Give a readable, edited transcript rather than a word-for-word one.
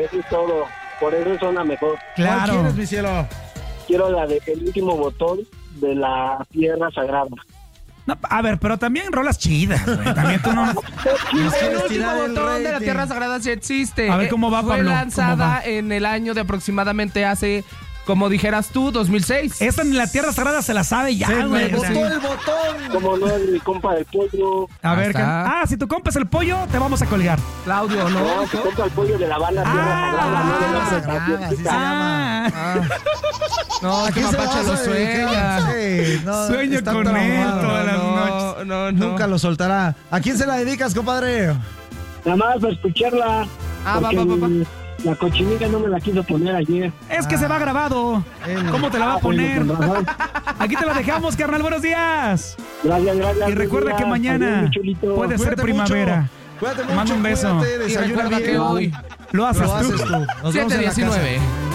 Eso es todo. Por eso suena mejor. Claro. ¿Cuál quieres, mi cielo? Quiero la de El último botón de la Tierra Sagrada. No, a ver, pero también rolas chidas, güey. También tú no... Nos El quieres último tirar el botón de la rating. Tierra Sagrada sí existe. A ver, ¿cómo va, Fue Pablo? ¿Cómo lanzada va? en el año de aproximadamente hace, como dijeras tú, 2006. Esta en la Tierra Sagrada se la sabe ya, Se güey. me O sea, botó el botón. Como no es mi compa del pollo. a ver, está. si tu compa es el pollo, te vamos a colgar. Claudio, ¿no? No, mi compa el pollo de la banda Tierra Sagrada. No de la Sagrada, así se cancioncita. llama. No, ¿A que quién se Mapache vas lo a sueña. dedicar? Sí, no, Sueño está con él traumado. todas las No, noches. no. Nunca lo soltará. ¿A quién se la dedicas, compadre? Nada más para escucharla. Ah, va, porque va. La cochinita no me la quiso poner ayer. Es que se va grabado. ¿Cómo te la va a poner? Aquí te la dejamos, carnal. Buenos días. Gracias, gracias. Y recuerda que mañana Adiós, mi chulito. puede ser Cuídate primavera. mucho. Cuídate Te mando mucho, un beso. cuídate, Y desayuna recuerda bien. que hoy Lo haces Lo haces tú. tú. Nos vemos en la casa. 7:19.